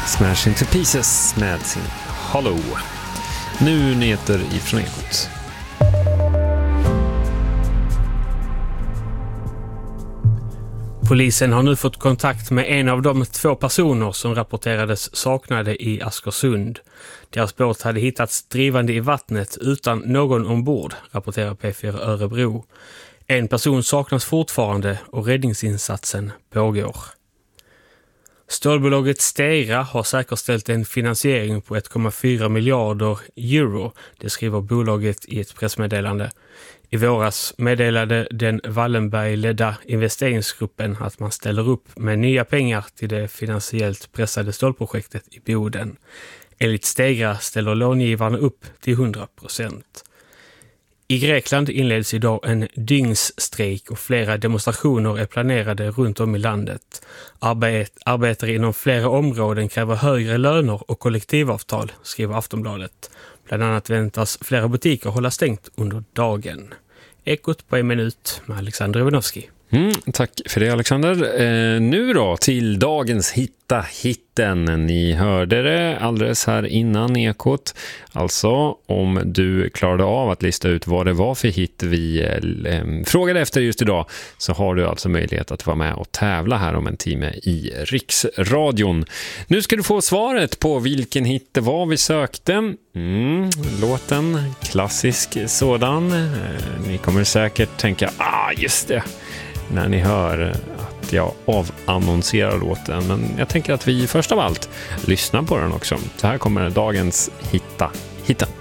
Smash Into Pieces med sin Hollow. Nu nyheter ifrån Ekot. Polisen har nu fått kontakt med en av de 2 personer som rapporterades saknade i Askersund. Deras båt hade hittats drivande i vattnet utan någon ombord, rapporterar P4 Örebro. En person saknas fortfarande och räddningsinsatsen pågår. Stålbolaget Stera har säkerställt en finansiering på 1,4 miljarder euro, det skriver bolaget i ett pressmeddelande. I våras meddelade den Wallenberg-ledda investeringsgruppen att man ställer upp med nya pengar till det finansiellt pressade stålprojektet i Boden. Enligt Stera ställer långivarna upp till 100%. I Grekland inleds idag en dygnsstrejk och flera demonstrationer är planerade runt om i landet. Arbetare inom flera områden kräver högre löner och kollektivavtal, skriver Aftonbladet. Bland annat väntas flera butiker hålla stängt under dagen. Ekot på en minut med Alexander Ivanovski. Tack för det, Alexander. Nu då till dagens hitten. Ni hörde det alldeles här innan Ekot. Alltså om du klarade av att lista ut vad det var för hit vi frågade efter just idag, så har du alltså möjlighet att vara med och tävla här om en timme i Riksradion. Nu ska du få svaret på vilken hit det var vi sökte. Låten, klassisk sådan. Ni kommer säkert tänka, just det, när ni hör att jag avannonserar låten. Men jag tänker att vi först av allt lyssnar på den också. Så här kommer dagens hitten.